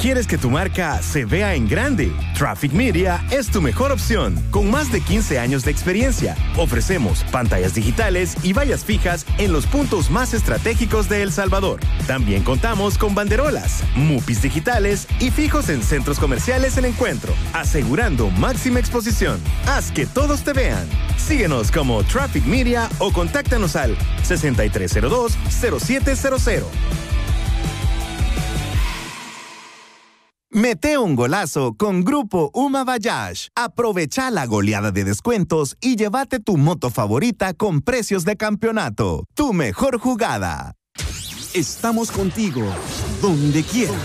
¿Quieres que tu marca se vea en grande? Traffic Media es tu mejor opción. Con más de 15 años de experiencia, ofrecemos pantallas digitales y vallas fijas en los puntos más estratégicos de El Salvador. También contamos con banderolas, mupis digitales y fijos en centros comerciales en Encuentro, asegurando máxima exposición. Haz que todos te vean. Síguenos como Traffic Media o contáctanos al 6302-0700. Mete un golazo con Grupo Uma Voyage. Aprovecha la goleada de descuentos y llévate tu moto favorita con precios de campeonato. Tu mejor jugada. Estamos contigo, donde quieras.